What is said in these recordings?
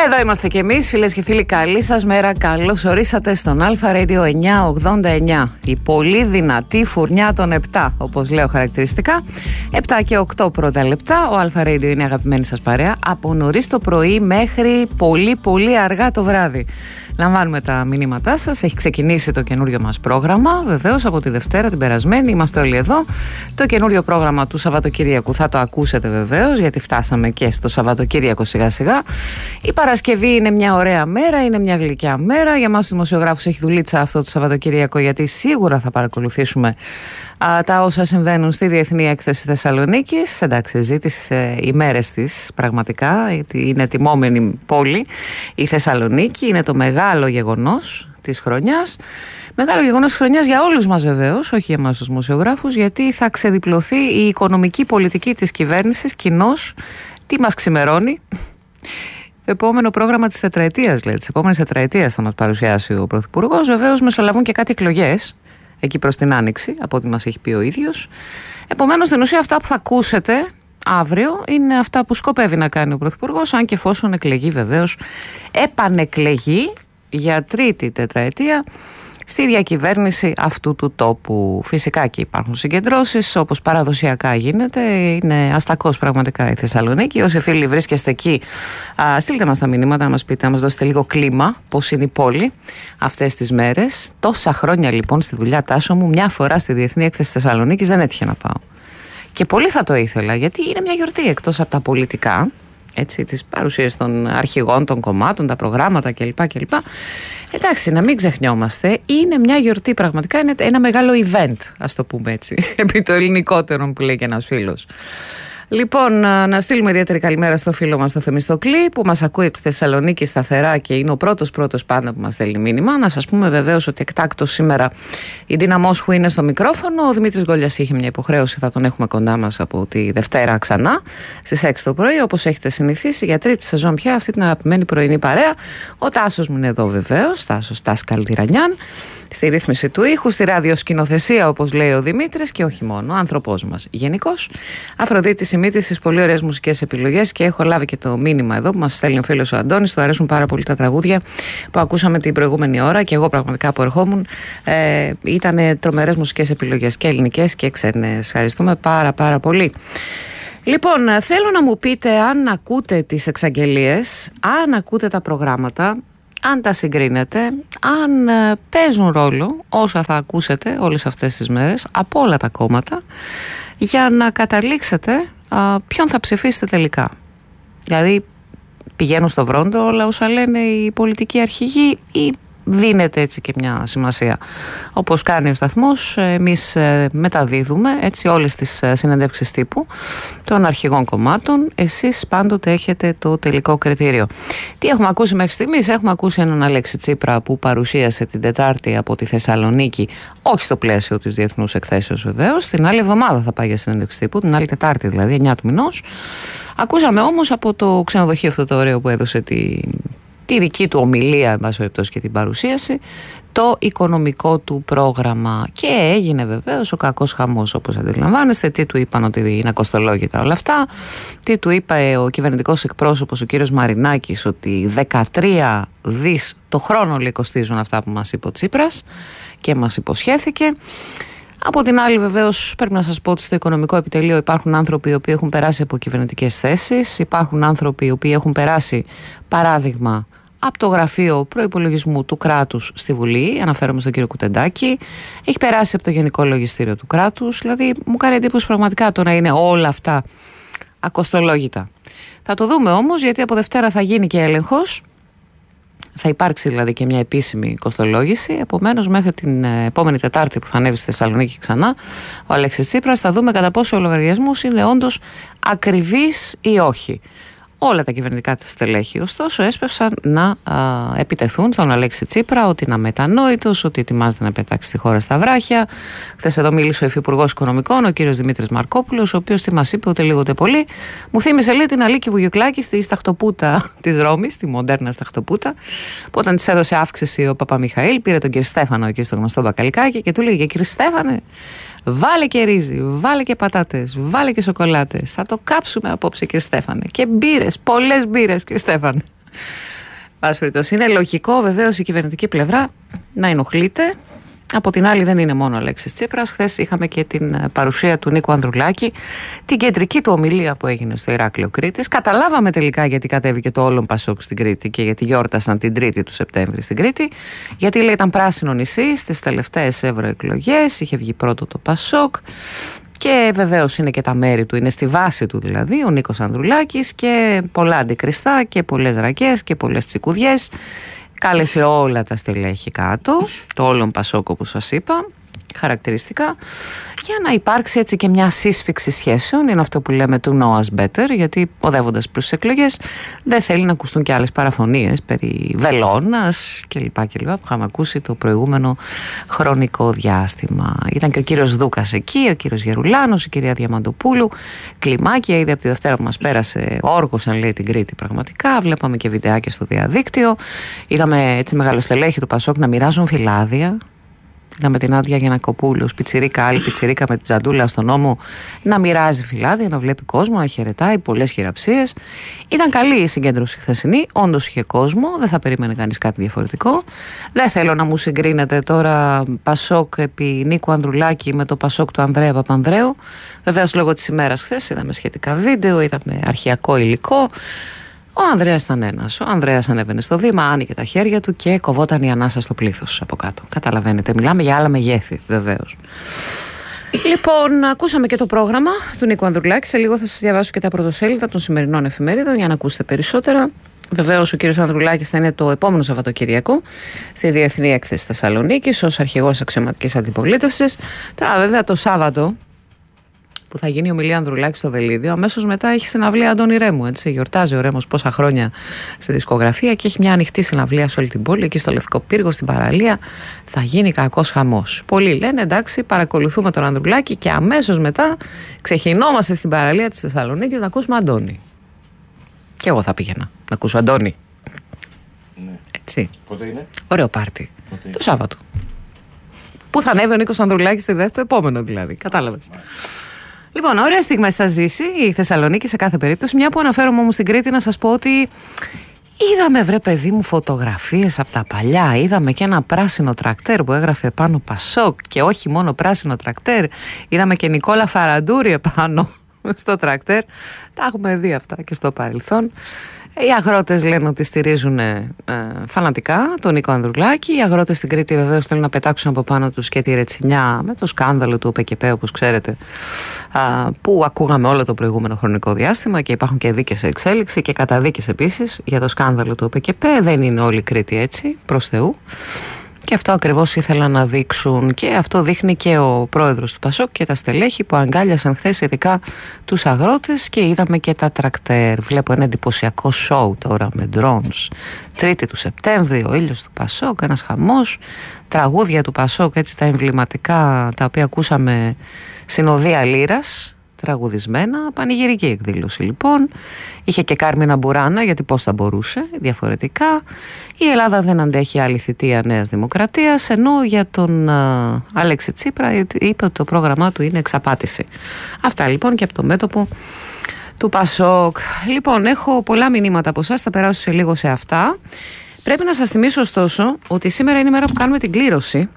Εδώ είμαστε κι εμείς, φίλες και φίλοι, καλή σας μέρα. Καλώς ορίσατε στον Αλφα Radio 989. Η πολύ δυνατή φουρνιά των 7, όπως λέω χαρακτηριστικά. 7 και 8 πρώτα λεπτά. Ο Αλφα Radio είναι αγαπημένη σας παρέα από νωρίς το πρωί μέχρι πολύ αργά το βράδυ. Λαμβάνουμε τα μηνύματά σας. Έχει ξεκινήσει το καινούριο μας πρόγραμμα. Βεβαίως από τη Δευτέρα την περασμένη είμαστε όλοι εδώ. Το καινούριο πρόγραμμα του Σαββατοκύριακου θα το ακούσετε βεβαίως, γιατί φτάσαμε και στο Σαββατοκύριακο σιγά σιγά. Η Παρασκευή είναι μια ωραία μέρα, είναι μια γλυκιά μέρα. Για εμάς τους δημοσιογράφους έχει δουλίτσα αυτό το Σαββατοκύριακο, γιατί σίγουρα θα παρακολουθήσουμε τα όσα συμβαίνουν στη Διεθνή Έκθεση Θεσσαλονίκης. Εντάξει, ζήτησε οι μέρες της πραγματικά. Είναι τιμόμενη πόλη η Θεσσαλονίκη. Είναι το μεγάλο γεγονός της χρονιάς. Μεγάλο γεγονός της χρονιάς για όλους μας βεβαίως, όχι για εμάς τους δημοσιογράφους, γιατί θα ξεδιπλωθεί η οικονομική πολιτική της κυβέρνησης κοινώς. Τι μας ξημερώνει? Το επόμενο πρόγραμμα της τετραετίας, λέει, της επόμενης τετραετίας θα μας παρουσιάσει ο Πρωθυπουργός. Βεβαίως μεσολαβούν και κάτι εκλογές εκεί προς την Άνοιξη, από ό,τι μας έχει πει ο ίδιος. Επομένως, στην ουσία αυτά που θα ακούσετε αύριο είναι αυτά που σκοπεύει να κάνει ο Πρωθυπουργός, αν και εφόσον εκλεγεί βεβαίως, επανεκλεγεί για τρίτη τετραετία στη διακυβέρνηση αυτού του τόπου. Φυσικά και υπάρχουν συγκεντρώσεις, όπως παραδοσιακά γίνεται. Είναι αστακός πραγματικά η Θεσσαλονίκη. Όσοι φίλοι βρίσκεστε εκεί, στείλτε μας τα μηνύματα να μας πείτε, να μας δώσετε λίγο κλίμα, πώς είναι η πόλη αυτές τις μέρες. Τόσα χρόνια λοιπόν στη δουλειά, Τάσο μου, μια φορά στη Διεθνή Έκθεση Θεσσαλονίκης δεν έτυχε να πάω. Και πολύ θα το ήθελα, γιατί είναι μια γιορτή εκτός από τα πολιτικά, έτσι, τις παρουσίες των αρχηγών των κομμάτων, τα προγράμματα κλπ. Εντάξει, να μην ξεχνιόμαστε, είναι μια γιορτή πραγματικά, είναι ένα μεγάλο event, ας το πούμε έτσι, επί το ελληνικότερον που λέει και ένας φίλος. Λοιπόν, να στείλουμε ιδιαίτερη καλημέρα στο φίλο μας το Θεμιστοκλή, που μας ακούει από τη Θεσσαλονίκη σταθερά και είναι ο πρώτος πάντα που μας στέλνει μήνυμα. Να σας πούμε βεβαίως ότι εκτάκτως σήμερα η Ντίνα Μόσχου είναι στο μικρόφωνο. Ο Δημήτρης Γκόλιας είχε μια υποχρέωση, θα τον έχουμε κοντά μας από τη Δευτέρα ξανά στις 6 το πρωί, όπως έχετε συνηθίσει για τρίτη σεζόν πια αυτή την αγαπημένη πρωινή παρέα. Ο Τάσος μου είναι εδώ βεβαίως, Τάσος Καλτιρανιάν, στη ρύθμιση του ήχου, στη ραδιοσκηνοθεσία όπως λέει ο Δημήτρης, και όχι μόνο, ο άνθρωπός μας γενικώς. Αφροδίτη Σιμίτη στις πολύ ωραίες μουσικές επιλογές, και έχω λάβει και το μήνυμα εδώ που μας στέλνει ο φίλος ο Αντώνης. Του αρέσουν πάρα πολύ τα τραγούδια που ακούσαμε την προηγούμενη ώρα, και εγώ πραγματικά που ερχόμουν ήταν τρομερές μουσικές επιλογές και ελληνικές και ξένες. Ευχαριστούμε πάρα πολύ. Λοιπόν, θέλω να μου πείτε αν ακούτε τις εξαγγελίες, αν ακούτε τα προγράμματα, αν τα συγκρίνετε, αν παίζουν ρόλο όσα θα ακούσετε όλες αυτές τις μέρες από όλα τα κόμματα, για να καταλήξετε ποιον θα ψηφίσετε τελικά. Δηλαδή, πηγαίνουν στο βρόντο όλα όσα λένε οι πολιτικοί αρχηγοί, ή δίνεται έτσι και μια σημασία? Όπως κάνει ο σταθμός, εμείς μεταδίδουμε έτσι όλες τις συνεντεύξεις τύπου των αρχηγών κομμάτων. Εσείς πάντοτε έχετε το τελικό κριτήριο. Τι έχουμε ακούσει μέχρι στιγμής? Έχουμε ακούσει έναν Αλέξη Τσίπρα που παρουσίασε την Τετάρτη από τη Θεσσαλονίκη, όχι στο πλαίσιο της Διεθνούς Εκθέσεως βεβαίως. Την άλλη εβδομάδα θα πάει για συνέντευξη τύπου, την άλλη Τετάρτη δηλαδή, 9 του μηνός. Ακούσαμε όμως από το ξενοδοχείο αυτό το ωραίο που έδωσε τη δική του ομιλία, εν πάση περιπτώσει, και την παρουσίαση, το οικονομικό του πρόγραμμα. Και έγινε βεβαίως ο κακός χαμός, όπως αντιλαμβάνεστε. Τι του είπαν, ότι είναι ακοστολόγητα όλα αυτά? Τι του είπε ο κυβερνητικός εκπρόσωπος, ο κύριος Μαρινάκης, ότι 13 δις το χρόνο λέει κοστίζουν αυτά που μας είπε ο Τσίπρας και μας υποσχέθηκε. Από την άλλη, βεβαίως, πρέπει να σας πω ότι στο οικονομικό επιτελείο υπάρχουν άνθρωποι οι οποίοι έχουν περάσει από κυβερνητικές θέσεις, υπάρχουν άνθρωποι οι οποίοι έχουν περάσει, παράδειγμα, από το γραφείο προϋπολογισμού του κράτους στη Βουλή, αναφέρομαι στον κύριο Κουτεντάκη, έχει περάσει από το Γενικό Λογιστήριο του κράτους. Δηλαδή, μου κάνει εντύπωση πραγματικά το να είναι όλα αυτά ακοστολόγητα. Θα το δούμε όμως, γιατί από Δευτέρα θα γίνει και έλεγχος. Θα υπάρξει δηλαδή και μια επίσημη κοστολόγηση. Επομένως, μέχρι την επόμενη Τετάρτη που θα ανέβει στη Θεσσαλονίκη ξανά ο Αλέξης Τσίπρας, θα δούμε κατά πόσο ο λογαριασμός είναι όντως ακριβής ή όχι. Όλα τα κυβερνητικά της στελέχη, ωστόσο, έσπευσαν να επιτεθούν στον Αλέξη Τσίπρα, ότι είναι αμετανόητος, ότι ετοιμάζεται να πετάξει τη χώρα στα βράχια. Χθες εδώ μίλησε ο Υφυπουργός Οικονομικών, ο κύριος Δημήτρης Μαρκόπουλος, ο οποίος τι μας είπε, ούτε λίγο ούτε πολύ? Μου θύμισε, λέει, την Αλίκη Βουγιουκλάκη στη σταχτοπούτα της Ρώμης, τη μοντέρνα σταχτοπούτα, που όταν της έδωσε αύξηση ο Παπαμιχαήλ, πήρε τον κύριο Στέφανο εκεί στο γνωστό μπακαλικάκι και του λέγε: κύριε Στέφανε, βάλε και ρύζι, βάλε και πατάτες, βάλε και σοκολάτες. Θα το κάψουμε απόψε, κύριε Στέφανε. Και μπύρες, πολλές μπύρες, κύριε Στέφανε. Πάση περιπτώσει, είναι λογικό βεβαίως η κυβερνητική πλευρά να ενοχλείται. Από την άλλη, δεν είναι μόνο ο Αλέξης Τσίπρας. Χθες είχαμε και την παρουσία του Νίκου Ανδρουλάκη, την κεντρική του ομιλία που έγινε στο Ηράκλειο Κρήτης. Καταλάβαμε τελικά γιατί κατέβηκε το όλον Πασόκ στην Κρήτη και γιατί γιόρτασαν την 3η του Σεπτέμβρη στην Κρήτη. Γιατί λέει ήταν πράσινο νησί στις τελευταίες ευρωεκλογές, είχε βγει πρώτο το Πασόκ. Και βεβαίως είναι και τα μέρη του, είναι στη βάση του δηλαδή ο Νίκος Ανδρουλάκης και πολλά αντικριστά και πολλές ρακές και πολλές τσικουδιές. Κάλεσε όλα τα στελέχη κάτω, το όλον Πασόκ όπως σας είπα, χαρακτηριστικά, για να υπάρξει έτσι και μια σύσφυξη σχέσεων. Είναι αυτό που λέμε του know us better, γιατί οδεύοντας προς τις εκλογές δεν θέλει να ακουστούν και άλλες παραφωνίες περί βελόνας κλπ. Που είχαμε ακούσει το προηγούμενο χρονικό διάστημα. Ήταν και ο κύριος Δούκας εκεί, ο κύριος Γερουλάνος, η κυρία Διαμαντοπούλου, κλιμάκια, είδε από τη Δευτέρα που μας πέρασε, όργωσαν λέει την Κρήτη πραγματικά, βλέπαμε και βιντεάκια στο διαδίκτυο, είδαμε έτσι μεγαλοστελέχη του Πασόκ να μοιράζουν φυλάδια. Είδαμε την Άντια Γιαννακοπούλου, πιτσιρίκα, άλλη πιτσιρίκα με την τζαντούλα στον ώμο, να μοιράζει φυλάδια, να βλέπει κόσμο, να χαιρετάει, πολλές χειραψίες. Ήταν καλή η συγκέντρωση χθεσινή, όντως είχε κόσμο, δεν θα περίμενε κανείς κάτι διαφορετικό. Δεν θέλω να μου συγκρίνετε τώρα Πασόκ επί Νίκου Ανδρουλάκη με το Πασόκ του Ανδρέα Παπανδρέου. Βεβαίως λόγω της ημέρας χθες είδαμε σχετικά βίντεο, είδαμε αρχαιακό υλικό. Ο Ανδρέας ήταν ένας. Ο Ανδρέας ανέβαινε στο βήμα, άνοιγε τα χέρια του και κοβόταν η ανάσα στο πλήθος από κάτω. Καταλαβαίνετε, μιλάμε για άλλα μεγέθη, βεβαίως. Λοιπόν, ακούσαμε και το πρόγραμμα του Νίκου Ανδρουλάκη. Σε λίγο θα σας διαβάσω και τα πρωτοσέλιδα των σημερινών εφημερίδων για να ακούσετε περισσότερα. Βεβαίως, ο κύριος Ανδρουλάκης θα είναι το επόμενο Σαββατοκύριακο στη Διεθνή Έκθεση Θεσσαλονίκης ως αρχηγός αξιωματικής αντιπολίτευσης. Τώρα, βέβαια, το Σάββατο, που θα γίνει η ομιλία Ανδρουλάκη στο Βελίδιο, αμέσως μετά έχει συναυλία Αντώνη Ρέμου. Έτσι. Γιορτάζει ο Ρέμος πόσα χρόνια στη δισκογραφία και έχει μια ανοιχτή συναυλία σε όλη την πόλη, εκεί στο Λευκό Πύργο, στην παραλία. Θα γίνει κακός χαμός. Πολλοί λένε εντάξει, παρακολουθούμε τον Ανδρουλάκη και αμέσως μετά ξεχυνόμαστε στην παραλία της Θεσσαλονίκης να ακούσουμε Αντώνη. Και εγώ θα πήγαινα να ακούσω Αντώνη. Ναι. Έτσι. Πότε είναι? Ωραίο πάρτι. Πότε? Το Σάββατο. Πού θα ανέβει ο Νίκος Ανδρουλάκης στη δεύτερο, επόμενο δηλαδή. Κατάλαβες. Λοιπόν, ωραία στιγμές θα ζήσει η Θεσσαλονίκη σε κάθε περίπτωση. Μια που αναφέρομαι όμως στην Κρήτη, να σας πω ότι είδαμε, βρε παιδί μου, φωτογραφίες από τα παλιά. Είδαμε και ένα πράσινο τρακτέρ που έγραφε πάνω Πασόκ, και όχι μόνο πράσινο τρακτέρ. Είδαμε και Νικόλα Φαραντούρη επάνω στο τρακτέρ. Τα έχουμε δει αυτά και στο παρελθόν. Οι αγρότες λένε ότι στηρίζουν φανατικά τον Νίκο Ανδρουλάκη. Οι αγρότες στην Κρήτη βεβαίως θέλουν να πετάξουν από πάνω τους και τη ρετσινιά με το σκάνδαλο του ΟΠΕΚΕΠ, όπως ξέρετε, που ακούγαμε όλο το προηγούμενο χρονικό διάστημα, και υπάρχουν και δίκες σε εξέλιξη και καταδίκες επίσης για το σκάνδαλο του ΟΠΕΚΕΠ. Δεν είναι όλη η Κρήτη έτσι, προς Θεού. Και αυτό ακριβώς ήθελαν να δείξουν, και αυτό δείχνει και ο πρόεδρος του Πασόκ και τα στελέχη που αγκάλιασαν χθες ειδικά τους αγρότες, και είδαμε και τα τρακτέρ. Βλέπω ένα εντυπωσιακό σοου τώρα με drones. 3η του Σεπτέμβρη, ο ήλιος του Πασόκ, ένας χαμός. Τραγούδια του Πασόκ, έτσι τα εμβληματικά, τα οποία ακούσαμε συνοδεία λύρας, τραγουδισμένα, πανηγυρική εκδήλωση λοιπόν. Είχε και Κάρμινα Μπουράνα, γιατί πώς θα μπορούσε διαφορετικά. Η Ελλάδα δεν αντέχει άλλη θητεία Νέας Δημοκρατίας, ενώ για τον Αλέξη Τσίπρα είπε ότι το πρόγραμμά του είναι εξαπάτηση. Αυτά λοιπόν και από το μέτωπο του Πασόκ. Λοιπόν, έχω πολλά μηνύματα από εσάς, θα περάσω σε λίγο σε αυτά. Πρέπει να σας θυμίσω ωστόσο ότι σήμερα είναι η μέρα που κάνουμε την κλήρωση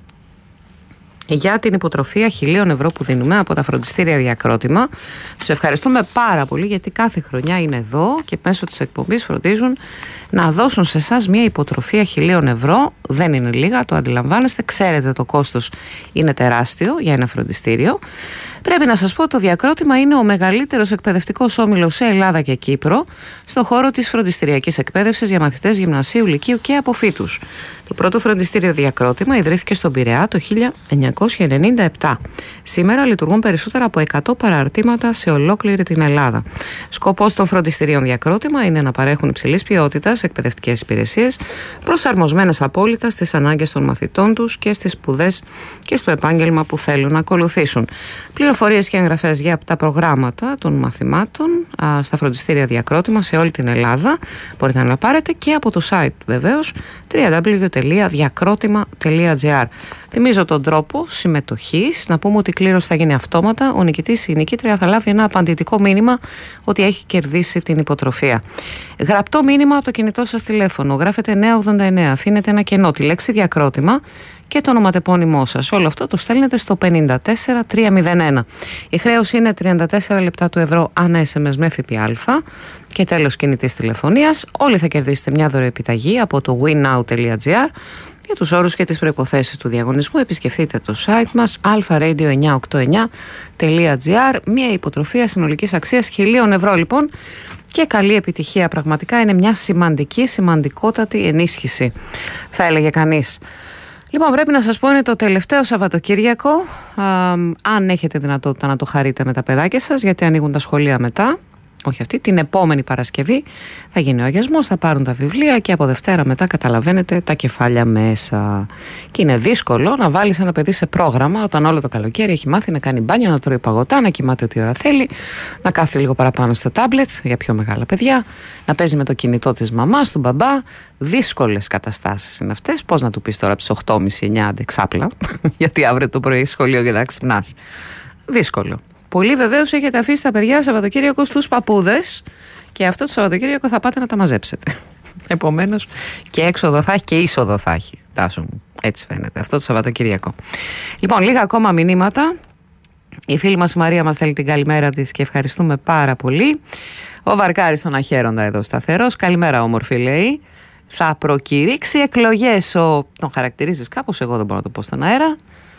για την υποτροφία 1.000 ευρώ που δίνουμε από τα φροντιστήρια Διακρότημα. Τους ευχαριστούμε πάρα πολύ, γιατί κάθε χρονιά είναι εδώ και μέσω της εκπομπής φροντίζουν να δώσουν σε εσάς μια υποτροφία 1.000 ευρώ. Δεν είναι λίγα, το αντιλαμβάνεστε, ξέρετε το κόστος είναι τεράστιο για ένα φροντιστήριο. Πρέπει να σας πω ότι το Διακρότημα είναι ο μεγαλύτερος εκπαιδευτικός όμιλος σε Ελλάδα και Κύπρο στον χώρο της φροντιστηριακής εκπαίδευσης για μαθητές γυμνασίου, λυκείου και αποφύτους. Το πρώτο φροντιστήριο Διακρότημα ιδρύθηκε στον Πειραιά το 1997. Σήμερα λειτουργούν περισσότερα από 100 παραρτήματα σε ολόκληρη την Ελλάδα. Σκοπός των φροντιστηρίων Διακρότημα είναι να παρέχουν υψηλής ποιότητας εκπαιδευτικές υπηρεσίες, προσαρμοσμένες απόλυτα στις ανάγκες των μαθητών τους και στις σπουδές και στο επάγγελμα που θέλουν να ακολουθήσουν. Πληροφορίες και εγγραφές για τα προγράμματα των μαθημάτων στα φροντιστήρια Διακρότημα σε όλη την Ελλάδα μπορείτε να πάρετε και από το site βεβαίως www.diakrotima.gr. Θυμίζω τον τρόπο συμμετοχής. Να πούμε ότι η κλήρωση θα γίνει αυτόματα. Ο νικητής ή η νικήτρια θα λάβει ένα απαντητικό μήνυμα ότι έχει κερδίσει την υποτροφία. Γραπτό μήνυμα από το κινητό σας τηλέφωνο. Γράφετε 989. Αφήνετε ένα κενό, τη λέξη Διακρότημα και το ονοματεπώνυμό σας. Όλο αυτό το στέλνετε στο 54301. Η χρέωση είναι 34 λεπτά του ευρώ ανά SMS με ΦΠΑ και τέλος κινητής τηλεφωνίας. Όλοι θα κερδίσετε μια δωρεοεπιταγή από το winnow.gr. Για τους όρους και τις προϋποθέσεις του διαγωνισμού επισκεφτείτε το site μας alpha-radio989.gr. Μια υποτροφία συνολικής αξίας 1.000 ευρώ λοιπόν και καλή επιτυχία. Πραγματικά είναι μια σημαντικότατη ενίσχυση, θα έλεγε κανείς. Λοιπόν, πρέπει να σας πω είναι το τελευταίο Σαββατοκύριακο, αν έχετε δυνατότητα να το χαρείτε με τα παιδάκια σας, γιατί ανοίγουν τα σχολεία μετά. Όχι αυτή, την επόμενη Παρασκευή θα γίνει ο αγιασμός, θα πάρουν τα βιβλία και από Δευτέρα μετά καταλαβαίνετε τα κεφάλια μέσα. Και είναι δύσκολο να βάλεις ένα παιδί σε πρόγραμμα όταν όλο το καλοκαίρι έχει μάθει να κάνει μπάνια, να τρώει παγωτά, να κοιμάται ό,τι ώρα θέλει, να κάθεται λίγο παραπάνω στο τάμπλετ για πιο μεγάλα παιδιά, να παίζει με το κινητό της μαμάς, του μπαμπά. Δύσκολες καταστάσεις είναι αυτές. Πώς να του πεις τώρα από τις 8.30-9 άντε ξάπλα, γιατί αύριο το πρωί σχολείο για να ξυπνάς. Δύσκολο. Πολλοί βεβαίως έχετε αφήσει τα παιδιά Σαββατοκύριακο στους παππούδες και αυτό το Σαββατοκύριακο θα πάτε να τα μαζέψετε. Επομένως και έξοδο θα έχει και είσοδο θα έχει. Τάσο μου, έτσι φαίνεται αυτό το Σαββατοκύριακο. Λοιπόν, λίγα ακόμα μηνύματα. Η φίλη μας η Μαρία μας στέλνει την καλημέρα της και ευχαριστούμε πάρα πολύ. Ο Βαρκάρης τον Αχέροντα εδώ σταθερός. Καλημέρα όμορφη λέει. Θα προκηρύξει εκλογές. Τον χαρακτηρίζεις κάπως, εγώ δεν μπορώ να το πω στον αέρα.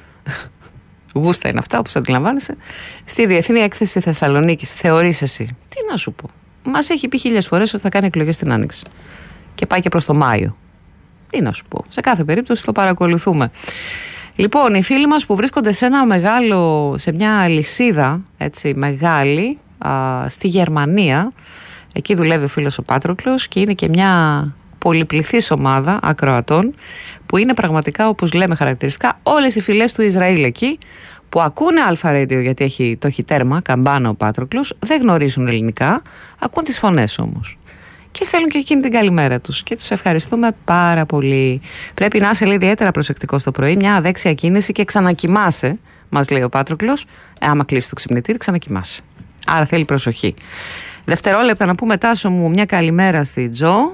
Γούστα είναι αυτά, όπως αντιλαμβάνεσαι. Στη Διεθνή Έκθεση Θεσσαλονίκης. Θεωρείς εσύ? Τι να σου πω. Μας έχει πει 1000 φορές ότι θα κάνει εκλογές την Άνοιξη. Και πάει και προς το Μάιο. Τι να σου πω. Σε κάθε περίπτωση το παρακολουθούμε. Λοιπόν, οι φίλοι μας που βρίσκονται σε σε μια αλυσίδα έτσι, μεγάλη στη Γερμανία. Εκεί δουλεύει ο φίλος ο Πάτροκλος και είναι και μια πολυπληθής ομάδα ακροατών που είναι πραγματικά, όπως λέμε χαρακτηριστικά, όλες οι φυλές του Ισραήλ εκεί που ακούνε Alpha Radio γιατί το έχει τέρμα, καμπάνα ο Πάτροκλος, δεν γνωρίζουν ελληνικά, ακούν τις φωνές όμως. Και στέλνουν και εκείνη την καλημέρα τους και τους ευχαριστούμε πάρα πολύ. Πρέπει να είσαι λέει, ιδιαίτερα προσεκτικός το πρωί, μια αδέξια κίνηση και ξανακοιμάσαι, μας λέει ο Πάτροκλος, άμα κλείσει το ξυπνητήρι ξανακοιμάσαι. Άρα θέλει προσοχή. Δευτερόλεπτα να πούμε Τάσο μου μια καλημέρα στη Τζο.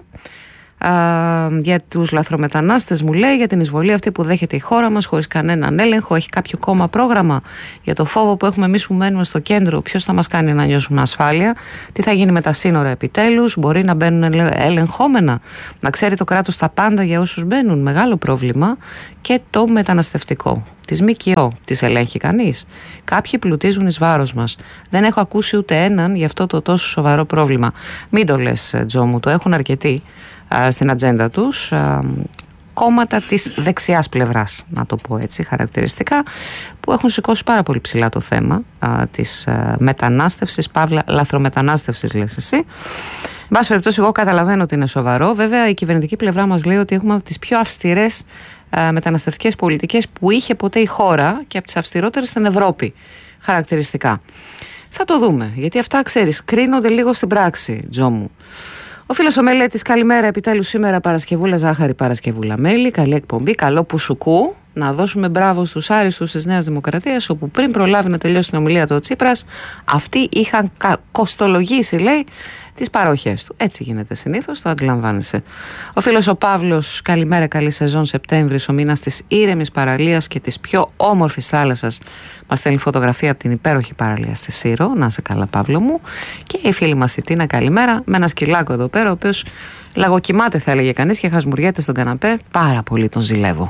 Για τους λαθρομετανάστες μου λέει, για την εισβολή αυτή που δέχεται η χώρα μας χωρίς κανέναν έλεγχο. Έχει κάποιο κόμμα πρόγραμμα για το φόβο που έχουμε εμείς που μένουμε στο κέντρο? Ποιος θα μας κάνει να νιώσουμε ασφάλεια? Τι θα γίνει με τα σύνορα επιτέλους? Μπορεί να μπαίνουν ελεγχόμενα? Να ξέρει το κράτος τα πάντα για όσους μπαίνουν? Μεγάλο πρόβλημα. Και το μεταναστευτικό. Τις ΜΚΟ τις ελέγχει κανείς? Κάποιοι πλουτίζουν εις βάρος μας. Δεν έχω ακούσει ούτε έναν για αυτό το τόσο σοβαρό πρόβλημα. Μην το λες Τζο μου, το έχουν αρκετοί στην ατζέντα τους κόμματα της δεξιάς πλευράς, να το πω έτσι χαρακτηριστικά, που έχουν σηκώσει πάρα πολύ ψηλά το θέμα της μετανάστευσης, παύλα λαθρομετανάστευσης λες εσύ. Εν πάση περιπτώσει εγώ καταλαβαίνω ότι είναι σοβαρό. Βέβαια η κυβερνητική πλευρά μας λέει ότι έχουμε τις πιο αυστηρές μεταναστευτικές πολιτικές που είχε ποτέ η χώρα και από τις αυστηρότερες στην Ευρώπη χαρακτηριστικά. Θα το δούμε, γιατί αυτά ξέρεις κρίνονται λίγο στην πράξη, Τζο μου. Ο φίλος ο Μελέτης, καλημέρα. Επιτέλους σήμερα Παρασκευούλα ζάχαρη, Παρασκευούλα μέλι. Καλή εκπομπή, καλό πουσουκού. Να δώσουμε μπράβο στους άριστους της Νέας Δημοκρατίας, όπου πριν προλάβει να τελειώσει την ομιλία του ο Τσίπρας, αυτοί είχαν κοστολογήσει, λέει, τις παροχές του. Έτσι γίνεται συνήθως, το αντιλαμβάνεσαι. Ο φίλος ο Παύλος, καλημέρα, καλή σεζόν. Σεπτέμβρης, ο μήνας της ήρεμης παραλίας και της πιο όμορφης θάλασσας. Μας στέλνει φωτογραφία από την υπέροχη παραλία στη Σύρο. Να είσαι καλά, Παύλο μου. Και η φίλη μας η Τίνα, καλημέρα, με ένα σκυλάκο εδώ πέρα, ο οποίος λαγοκοιμάται, θα έλεγε κανείς, και χασμουριέται στον καναπέ. Πάρα πολύ τον ζηλεύω.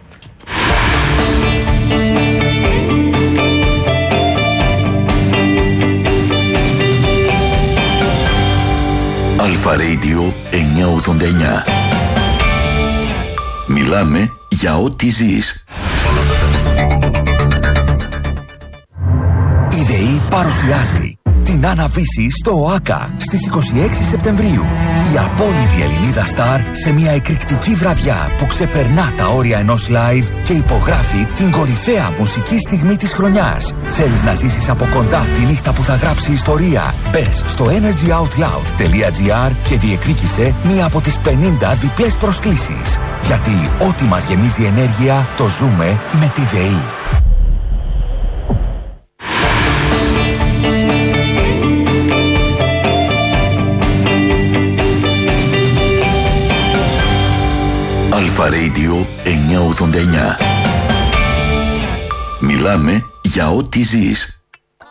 Alpha Radio 989. Μιλάμε για ό,τι ζεις. Η ΔΕΗ παρουσιάζει την Άννα Βύση στο ΟΑΚΑ στις 26 Σεπτεμβρίου. Η απόλυτη Ελληνίδα Σταρ σε μια εκρηκτική βραδιά που ξεπερνά τα όρια ενός live και υπογράφει την κορυφαία μουσική στιγμή της χρονιάς. Θέλεις να ζήσεις από κοντά τη νύχτα που θα γράψει ιστορία? Μπες στο energyoutloud.gr και διεκδίκησε μία από τις 50 διπλές προσκλήσεις. Γιατί ό,τι μας γεμίζει ενέργεια το ζούμε με τη ΔΕΗ. Αλφα Radio 989. Μιλάμε για ό,τι ζεις.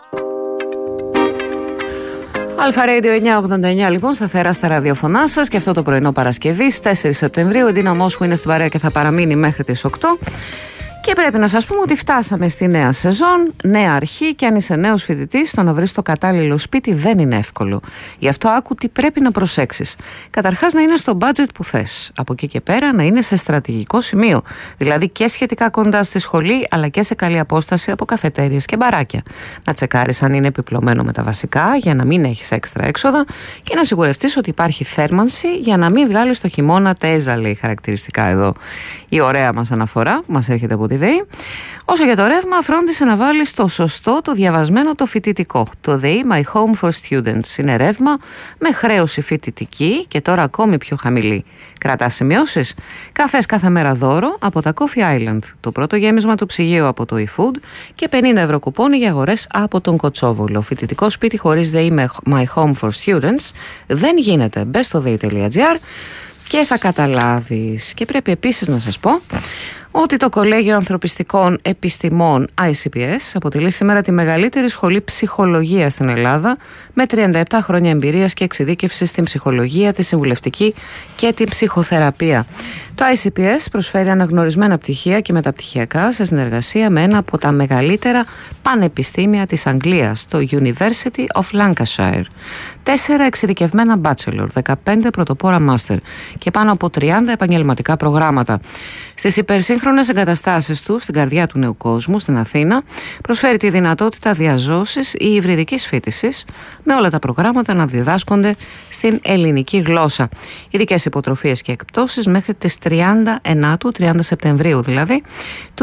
Αλφα Radio 989 λοιπόν, σταθερά στα ραδιοφωνά σας και αυτό το πρωινό Παρασκευής 4 Σεπτεμβρίου. Η Ντίνα Μόσχου είναι στην παρέα και θα παραμείνει μέχρι τις 8. Και πρέπει να σας πούμε ότι φτάσαμε στη νέα σεζόν, νέα αρχή, και αν είσαι νέος φοιτητής, το να βρεις το κατάλληλο σπίτι δεν είναι εύκολο. Γι' αυτό άκου τι πρέπει να προσέξεις. Καταρχάς, να είναι στο budget που θες. Από εκεί και πέρα να είναι σε στρατηγικό σημείο. Δηλαδή και σχετικά κοντά στη σχολή, αλλά και σε καλή απόσταση από καφετέριες και μπαράκια. Να τσεκάρεις αν είναι επιπλωμένο με τα βασικά, για να μην έχεις έξτρα έξοδα, και να σιγουρευτείς ότι υπάρχει θέρμανση, για να μην βγάλεις το χειμώνα τέζα, λέει χαρακτηριστικά εδώ η ωραία μας αναφορά που μας έρχεται από τη ΔΕΗ. Όσο για το ρεύμα, φρόντισε να βάλεις το σωστό, το διαβασμένο, το φοιτητικό. Το ΔΕΗ My Home for Students είναι ρεύμα με χρέωση φοιτητική και τώρα ακόμη πιο χαμηλή. Κρατάς σημειώσεις? Καφές κάθε μέρα δώρο από τα Coffee Island. Το πρώτο γέμισμα του ψυγείου από το eFood και 50€ κουπόνι για αγορές από τον Κοτσόβολο. Φοιτητικό σπίτι χωρίς ΔΕΗ My Home for Students δεν γίνεται. Μπες στο dei.gr και θα καταλάβεις. Και πρέπει επίσης να σας πω ότι το Κολέγιο Ανθρωπιστικών Επιστημών ICPS αποτελεί σήμερα τη μεγαλύτερη σχολή ψυχολογίας στην Ελλάδα, με 37 χρόνια εμπειρίας και εξειδίκευση στην ψυχολογία, τη συμβουλευτική και την ψυχοθεραπεία. Το ICPS προσφέρει αναγνωρισμένα πτυχία και μεταπτυχιακά σε συνεργασία με ένα από τα μεγαλύτερα πανεπιστήμια της Αγγλίας, το University of Lancashire. 4 εξειδικευμένα bachelor, 15 πρωτοπόρα master και πάνω από 30 επαγγελματικά προγράμματα. Στις υπερσύγχρονες εγκαταστάσεις του, στην καρδιά του νέου κόσμου, στην Αθήνα, προσφέρει τη δυνατότητα διαζώσης ή υβριδικής φοιτησης, με όλα τα προγράμματα να διδάσκονται στην ελληνική γλώσσα. Ειδικές υποτροφίες και εκπτώσεις μέχρι τις 30 Σεπτεμβρίου δηλαδή του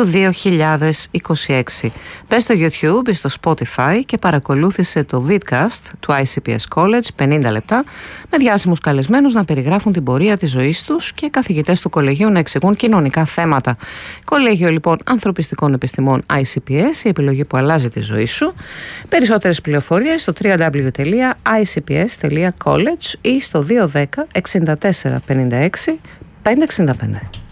2026. Μπες στο YouTube ή στο Spotify και παρακολούθησε το vidcast του ICPS College, 50 λεπτά, με διάσημους καλεσμένους να περιγράφουν την πορεία της ζωής τους και καθηγητές του κολεγίου να εξηγούν κοινωνικά θέματα. Κολέγιο λοιπόν Ανθρωπιστικών Επιστημών ICPS, η επιλογή που αλλάζει τη ζωή σου. Περισσότερες πληροφορίες στο www.icps.college ή στο 210 64 56 565.